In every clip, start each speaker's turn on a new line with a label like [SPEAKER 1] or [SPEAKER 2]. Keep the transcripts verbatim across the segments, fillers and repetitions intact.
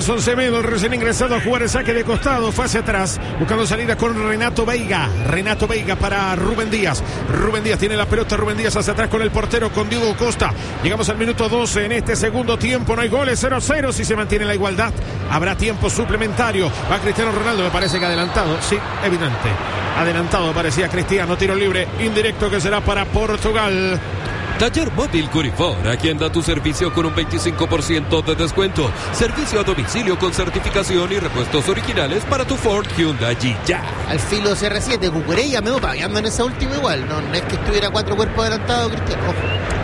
[SPEAKER 1] Nelson Semedo, recién ingresado a jugar el saque de costado, fue hacia atrás, buscando salida con Renato Veiga. Renato Veiga para Rubén Díaz. Rubén Díaz tiene la pelota, Rubén Díaz hacia atrás con el portero, con Diego Costa. Llegamos al minuto doce en este segundo tiempo, no hay goles, cero a cero. Si se mantiene la igualdad, habrá tiempo suplementario. Va Cristiano Ronaldo, me parece que adelantado, sí, evidente. Adelantado parecía Cristiano, tiro libre indirecto que será para Portugal.
[SPEAKER 2] Taller Móvil Curifor, a quien da tu servicio con un veinticinco por ciento de descuento. Servicio a domicilio con certificación y repuestos originales para tu Ford, Hyundai y ya.
[SPEAKER 3] Al filo C R siete, Cucurella me voy pagando en esa última igual. No, no es que estuviera cuatro cuerpos adelantados, Cristiano. Ojo.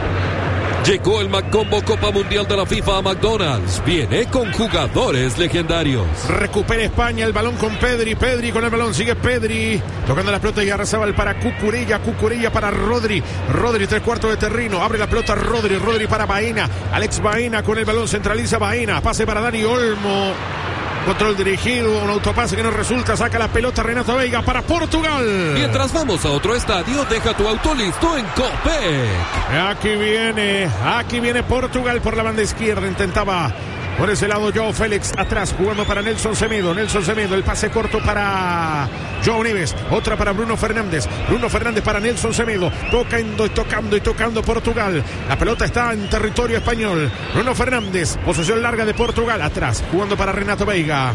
[SPEAKER 2] Llegó el McCombo Copa Mundial de la FIFA a McDonald's. Viene con jugadores legendarios.
[SPEAKER 1] Recupera España el balón con Pedri. Pedri con el balón, sigue Pedri. Tocando la pelota y Arrazábal para Cucurella. Cucurella para Rodri. Rodri, tres cuartos de terreno. Abre la pelota Rodri. Rodri para Baena. Alex Baena con el balón, centraliza Baena. Pase para Dani Olmo. Control dirigido, un autopase que no resulta, saca la pelota Renato Veiga para Portugal.
[SPEAKER 2] Mientras vamos a otro estadio, deja tu auto listo en Copec.
[SPEAKER 1] Aquí viene, aquí viene Portugal por la banda izquierda, intentaba por ese lado Joao Félix, atrás jugando para Nelson Semedo, Nelson Semedo, el pase corto para Joao Neves, otra para Bruno Fernández, Bruno Fernández para Nelson Semedo, tocando y tocando y tocando Portugal, la pelota está en territorio español, Bruno Fernández, posesión larga de Portugal, atrás, jugando para Renato Veiga.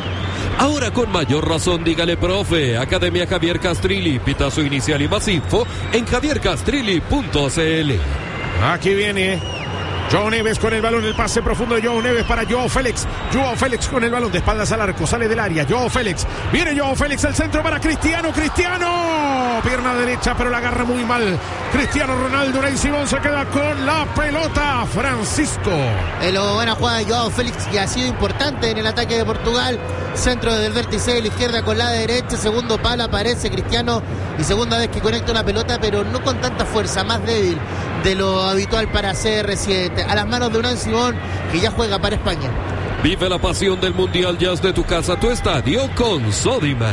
[SPEAKER 2] Ahora con mayor razón, dígale profe, Academia Javier Castrilli, pitazo inicial y más info en javier castrilli punto c l.
[SPEAKER 1] Aquí viene Joao Neves con el balón, el pase profundo de Joao Neves para Joao Félix. Joao Félix con el balón de espaldas al arco, sale del área. Joao Félix, viene Joao Félix, el centro para Cristiano. Cristiano, pierna derecha, pero la agarra muy mal. Cristiano Ronaldo, Unai Simón se queda con la pelota. Francisco.
[SPEAKER 3] El buena jugada de Joao Félix, que ha sido importante en el ataque de Portugal. Centro del vértice de la izquierda con la derecha. Segundo palo aparece Cristiano. Y segunda vez que conecta una pelota, pero no con tanta fuerza, más débil de lo habitual para C R siete. A las manos de Unai Simón, que ya juega para España.
[SPEAKER 2] Vive la pasión del Mundial Jazz de tu casa a tu estadio con Sodimac.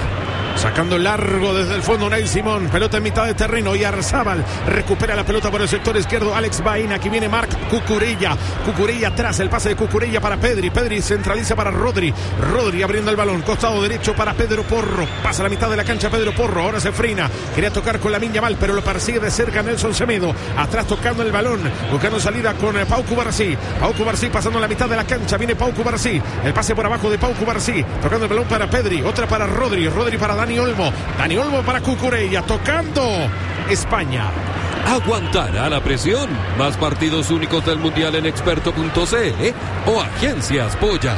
[SPEAKER 1] Sacando largo desde el fondo Unai Simón, pelota en mitad de terreno y Arzábal recupera la pelota por el sector izquierdo. Alex Baena, aquí viene Marc Cucurella. Cucurella atrás, el pase de Cucurella para Pedri. Pedri centraliza para Rodri. Rodri abriendo el balón, costado derecho para Pedro Porro. Pasa a la mitad de la cancha Pedro Porro, ahora se frena. Quería tocar con Lamine Yamal, pero lo persigue de cerca Nelson Semedo. Atrás tocando el balón, buscando salida con Pau Cubarsí. Pau Cubarsí pasando a la mitad de la cancha, viene Pau Cubarsí. El pase por abajo de Pau Cubarsí, tocando el balón para Pedri, otra para Rodri. Rodri para Dani Olmo, Dani Olmo para Cucurella, tocando España.
[SPEAKER 2] ¿Aguantará la presión? Más partidos únicos del Mundial en experto punto c l o Agencias Polla.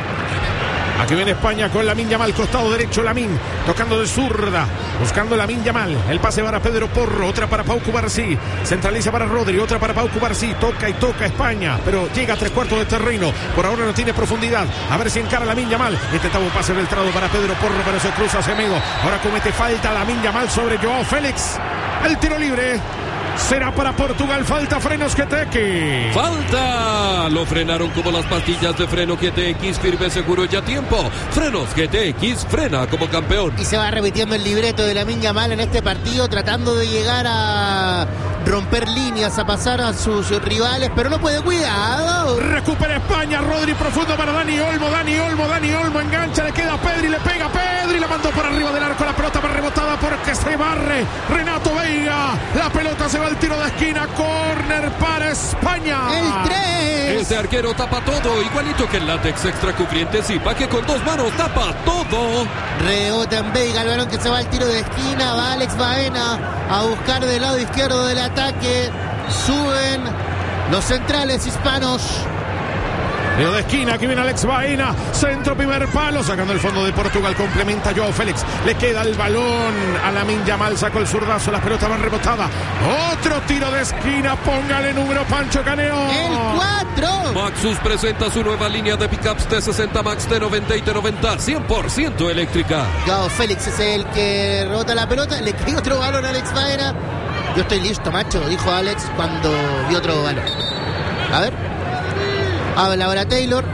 [SPEAKER 1] Aquí viene España con Lamine Yamal, costado derecho Lamine, tocando de zurda, buscando Lamine Yamal, el pase para Pedro Porro, otra para Pau Cubarsí, centraliza para Rodri, otra para Pau Cubarsí, toca y toca España, pero llega a tres cuartos de terreno, por ahora no tiene profundidad, a ver si encara Lamine Yamal, intentaba un pase filtrado para Pedro Porro, pero se cruza Semedo, ahora comete falta Lamine Yamal sobre Joao Félix, el tiro libre será para Portugal, falta frenos G T X.
[SPEAKER 2] ¡Falta! Lo frenaron como las pastillas de freno G T X, firme, seguro y a tiempo. Frenos G T X, frena como campeón.
[SPEAKER 3] Y se va repitiendo el libreto de Lamine Yamal en este partido, tratando de llegar a romper líneas, a pasar a sus rivales, pero no puede, cuidado.
[SPEAKER 1] Recupera España, Rodri profundo para Dani Olmo, Dani Olmo, Dani Olmo, engancha, le queda a Pedri, le pega a Pedri, la mandó por arriba del arco, la pelota va rebotada porque se barre Renato Veiga, la pelota se va al tiro de esquina, córner para España.
[SPEAKER 3] El tres.
[SPEAKER 2] Ese arquero tapa todo, igualito que el látex extra cubriente Zipa, que con dos manos tapa todo.
[SPEAKER 3] Rebota en Veiga, el balón que se va al tiro de esquina, va Alex Baena a buscar del lado izquierdo del ataque, suben los centrales hispanos.
[SPEAKER 1] Tiro de esquina, aquí viene Alex Baena, centro, primer palo, sacando el fondo de Portugal, complementa Joao Félix, le queda el balón a Lamine Yamal, sacó el zurdazo, las pelotas van rebotadas, otro tiro de esquina, póngale número Pancho Caneo.
[SPEAKER 3] El cuatro.
[SPEAKER 2] Maxus presenta su nueva línea de pickups T sesenta Max, T noventa y T noventa, cien por ciento eléctrica.
[SPEAKER 3] Joao Félix es el que rebota la pelota, le cae otro balón a Alex Baena. Yo estoy listo, macho, dijo Alex cuando vio otro balón. A ver. Habla ahora Taylor.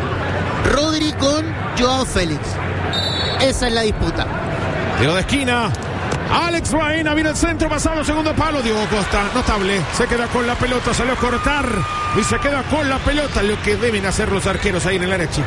[SPEAKER 3] Rodri con Joao Félix. Esa es la disputa.
[SPEAKER 1] Tiro de esquina. Alex Baena viene el centro, pasado, segundo palo. Diego Costa, notable. Se queda con la pelota, salió a cortar. Y se queda con la pelota. Lo que deben hacer los arqueros ahí en el área chica.